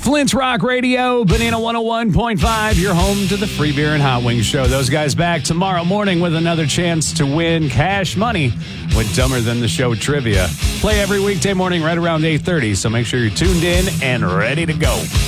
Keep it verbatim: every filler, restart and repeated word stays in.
Flint's Rock Radio, Banana one oh one point five, your home to the Free Beer and Hot Wings Show. Those guys back tomorrow morning with another chance to win cash money with Dumber Than the Show trivia. Play every weekday morning right around eight thirty, so make sure you're tuned in and ready to go.